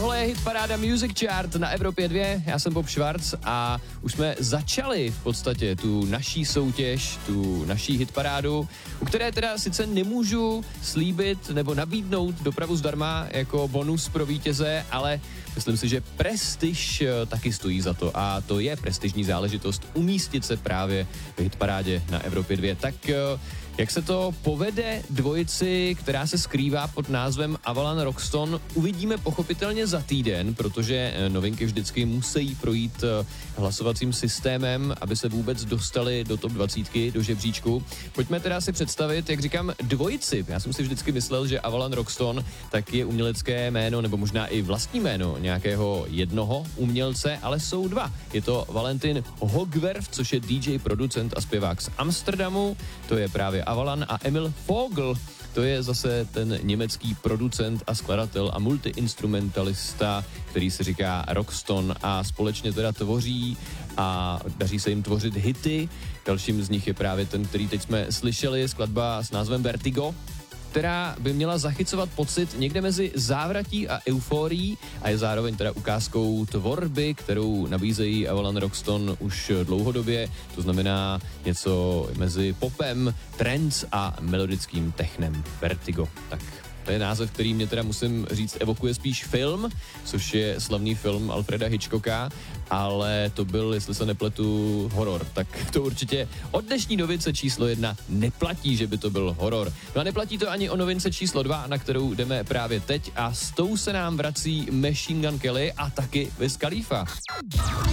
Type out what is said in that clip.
Tohle je hitparáda Music Chart na Evropě 2, já jsem Bob Schwarz a už jsme začali v podstatě tu naší soutěž, tu naší hitparádu, u které teda sice nemůžu slíbit nebo nabídnout dopravu zdarma jako bonus pro vítěze, ale myslím si, že prestiž taky stojí za to a to je prestižní záležitost umístit se právě v hitparádě na Evropě 2. Tak jak se to povede dvojici, která se skrývá pod názvem Avalan Roxton, uvidíme pochopitelně za týden, protože novinky vždycky musí projít hlasovacím systémem, aby se vůbec dostali do top 20, do žebříčku. Pojďme teda si představit, jak říkám, dvojici. Já jsem si vždycky myslel, že Avalan Roxton tak je umělecké jméno, nebo možná i vlastní jméno nějakého jednoho umělce, ale jsou dva. Je to Valentin Hogwerf, což je DJ, producent a zpěvák z Amsterdamu, to je právě Avalan, a Emil Vogel, to je zase ten německý producent a skladatel a multiinstrumentalista, který se říká Roxton a společně teda tvoří a daří se jim tvořit hity. Dalším z nich je právě ten, který teď jsme slyšeli, skladba s názvem Vertigo, která by měla zachycovat pocit někde mezi závratí a euforií a je zároveň teda ukázkou tvorby, kterou nabízejí Avalan Roxton už dlouhodobě, to znamená něco mezi popem, trance a melodickým technem. Vertigo. Tak to je název, který mě teda musím říct evokuje spíš film, což je slavný film Alfreda Hitchcocka, ale to byl, jestli se nepletu, horor. Tak to určitě od dnešní novince číslo 1 neplatí, že by to byl horor. No a neplatí to ani o novince číslo 2, na kterou jdeme právě teď a s tou se nám vrací Machine Gun Kelly a taky Wiz Khalifa.